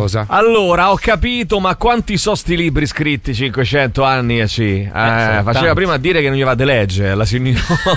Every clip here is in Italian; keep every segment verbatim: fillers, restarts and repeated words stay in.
cosa. Allora, ho capito, ma quanti sono sti libri scritti cinquecento anni e sì? Eh, eh, faceva tanti. Prima a dire che non gli va di leggere la signora.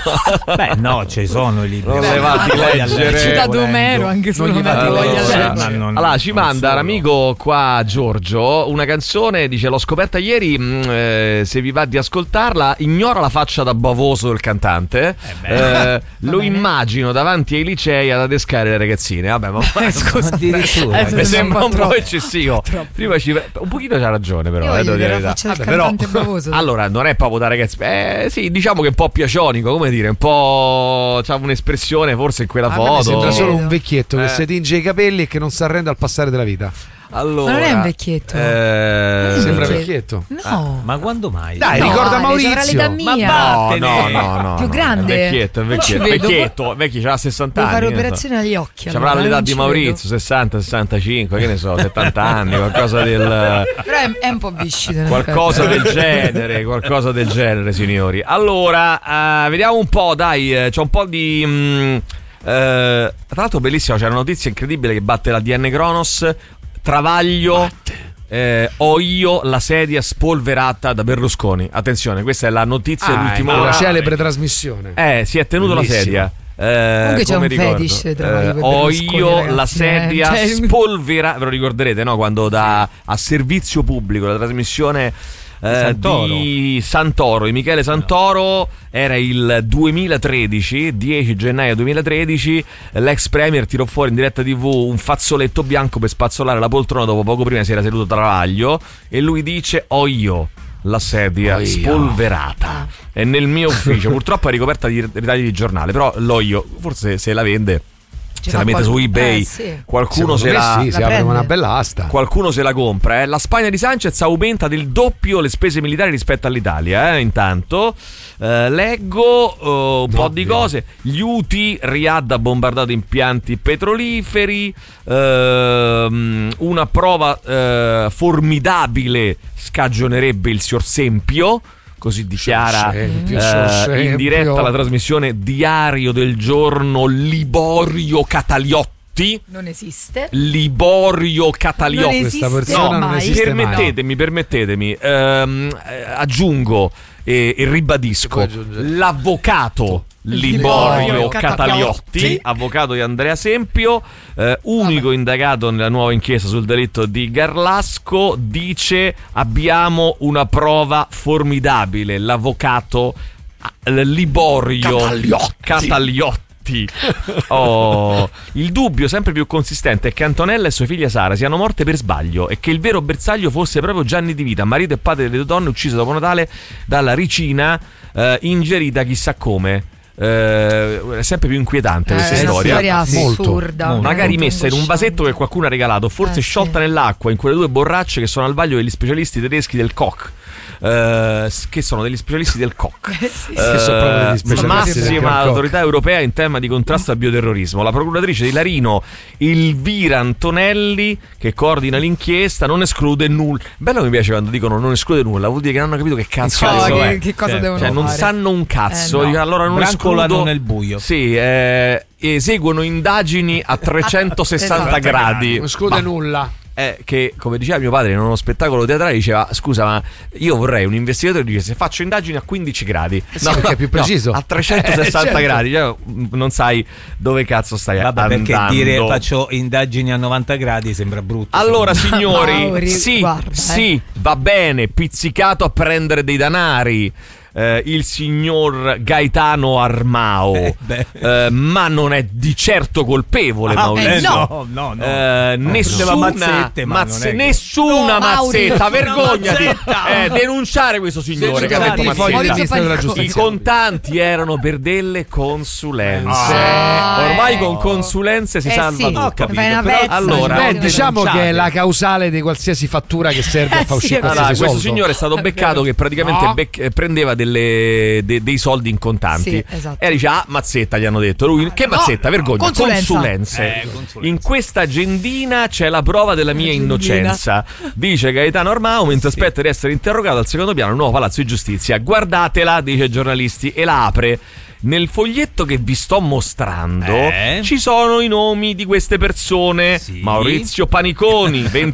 Beh, no, ci sono i libri. Non le va di leggere. È citato Omero, anche se non, non va di voglia leggere. Allora, ci manda l'amico qua Giorgio una canzone, dice: l'ho scoperta ieri, mh, eh, se vi va di ascoltarla, ignora la faccia da bavoso del cantante. Eh eh, lo bene. Immagino davanti ai licei ad adescare le ragazzine. Vabbè, ma eh, scusa, eh, mi sembra un po' troppo eccessivo. Troppo. Prima ci... un pochino c'ha ragione, però. Io eh, devo dire la faccia del Vabbè, cantante però... bavoso. Allora, non è proprio da ragazzi. Eh, sì, diciamo che è un po' piacionico, come dire, un po'. C'ha un'espressione forse in quella a foto. Me sembra solo un vecchietto eh. che si tinge i capelli e che non si arrende al passare della vita. Allora, ma non è un vecchietto. Eh, sembra vecchietto. No. Ah, ma quando mai? Dai, no, ricorda Maurizio. Avrà l'età mia. Ma no, no, no. Più grande. È vecchietto, è vecchietto. Vecchietto, vecchio, c'ha sessanta Devo anni. fare operazione agli occhi. C'avrà allora, l'età di Maurizio, sessanta, sessantacinque, che ne so, settanta anni, qualcosa del. Però è, è un po' viscido. Qualcosa del genere, qualcosa del genere, signori. Allora, uh, vediamo un po', dai, c'è un po' di. Mh, uh, tra l'altro, bellissimo, c'è una notizia incredibile che batte la D N Kronos. Travaglio, eh, ho io la sedia spolverata da Berlusconi. Attenzione, questa è la notizia ah, dell'ultimo ecco, ora. La celebre trasmissione. Eh, si è tenuto Bellissimo. La sedia. Eh, Comunque c'è un ricordo. fetish tra eh, ho io ragazzi, la sedia eh. cioè... spolverata. Ve lo ricorderete, no? Quando da a servizio pubblico la trasmissione eh, Santoro. di Santoro, di Michele Santoro, era il duemilatredici, dieci gennaio duemilatredici. L'ex premier tirò fuori in diretta tivù un fazzoletto bianco per spazzolare la poltrona dopo poco prima si era seduto Travaglio e lui dice: ho io la sedia oh spolverata è nel mio ufficio. Purtroppo è ricoperta di ritagli di giornale, però l'ho io, forse se la vende, Ci se la mette qualcuno, su eBay, eh, sì. qualcuno se la, sì, la si apre una bella asta. Qualcuno se la compra. Eh. La Spagna di Sanchez aumenta del doppio le spese militari rispetto all'Italia. Eh. Intanto eh, leggo uh, un no, po' di cose. Gli Houthi, Riyadh ha bombardato impianti petroliferi. Uh, una prova uh, formidabile scagionerebbe il Sorsempio. Così dichiara Sorsempio, eh, Sorsempio. in diretta la trasmissione Diario del Giorno Liborio Cataliotti. Non esiste. Liborio Cataliotti. Non esiste. Questa persona no, non esiste permettetemi, mai. permettetemi. Ehm, eh, aggiungo e, e ribadisco l'avvocato Liborio Cataliotti, avvocato di Andrea Sempio, eh, unico Vabbè. indagato nella nuova inchiesta sul delitto di Garlasco, dice: abbiamo una prova formidabile. L'avvocato eh, Liborio Cataliotti, Cataliotti. Oh, il dubbio sempre più consistente è che Antonella e sua figlia Sara siano morte per sbaglio e che il vero bersaglio fosse proprio Gianni Di Vita, marito e padre delle due donne uccise dopo Natale dalla ricina eh, ingerita chissà come. Eh, è sempre più inquietante questa eh, storia, storia assurda, molto, magari molto messa in un vasetto che qualcuno ha regalato, forse eh, sciolta sì. nell'acqua in quelle due borracce che sono al vaglio degli specialisti tedeschi del Koch. Uh, che sono degli specialisti del Koch, eh, sì, uh, sì. Che sono proprio degli specialisti del massima Koch. autorità europea in tema di contrasto al bioterrorismo. La procuratrice di Larino Elvira Antonelli, che coordina l'inchiesta, non esclude nulla. Bello, mi piace quando dicono non esclude nulla, vuol dire che non hanno capito che cazzo no, è. che, che cosa Certo. devono Cioè, non fare. sanno un cazzo. Eh, no. Allora non Brancolano escludo nel buio. Sì, eh, eseguono indagini a trecentosessanta Esatto. gradi. Non esclude Ma- nulla. è che, come diceva mio padre in uno spettacolo teatrale, diceva: scusa, ma io vorrei un investigatore che dice se faccio indagini a quindici gradi, sì, perché è più preciso. no, a trecentosessanta eh, certo. gradi, cioè, non sai dove cazzo stai Vabbè, andando. perché dire faccio indagini a novanta gradi sembra brutto. Allora signori, Mauri, sì, guarda, eh. sì, va bene, pizzicato a prendere dei danari eh, il signor Gaetano Armao, Eh, beh. eh, ma non è di certo colpevole, Ah, Maurizio. eh, no, no, no. Eh, No, nessuna mazzette, ma mazze- non è che- nessuna No, Mauri, mazzetta, nessuna vergognati. mazzetta. Eh, denunciare questo signore che ha detto i mazzetta. fogli del Maurizio Ministero della Pagliacco. I Giustizia. contanti erano per delle consulenze. Ah, Ormai eh. con consulenze si Eh, salva sì. tutto. Ho capito, Fai una però- pezza, allora, cioè, Beh, diciamo denunciate. che è la causale di qualsiasi fattura che serve a Eh, far sì, uscire è vero. Allora, qualsiasi questo soldo. signore è stato È beccato vero. che praticamente No. bec- prendeva delle, de- dei soldi in contanti. Sì, esatto. E dice: ah, mazzetta, gli hanno detto. Lui, che mazzetta, vergogna. Consulenza. Consulenze. Eh, consulenze. In questa agendina c'è la prova della mia Agendina. innocenza, dice Gaetano Armao mentre aspetta di essere interrogato al secondo piano del nuovo palazzo di giustizia. Guardatela, dice ai giornalisti, e la apre. Nel foglietto che vi sto mostrando Eh? ci sono i nomi di queste persone: Sì. Maurizio Paniconi,